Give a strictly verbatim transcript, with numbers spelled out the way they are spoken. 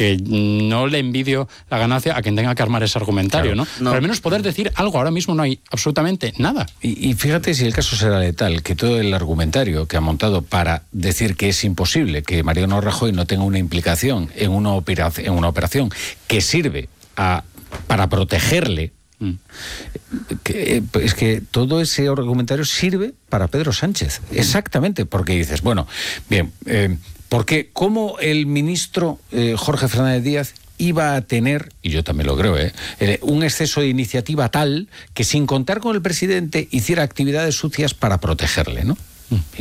que no le envidio la ganancia a quien tenga que armar ese argumentario, claro, ¿no? no. Pero al menos poder decir algo. Ahora mismo no hay absolutamente nada. Y, y fíjate si el caso será letal, que todo el argumentario que ha montado para decir que es imposible que Mariano Rajoy no tenga una implicación en una operación, en una operación que sirve a, para protegerle, mm. que, es que todo ese argumentario sirve para Pedro Sánchez. Exactamente, porque dices, bueno, bien, eh, porque ¿cómo el ministro eh, Jorge Fernández Díaz iba a tener, y yo también lo creo, ¿eh? Eh, un exceso de iniciativa tal que sin contar con el presidente hiciera actividades sucias para protegerle, ¿no?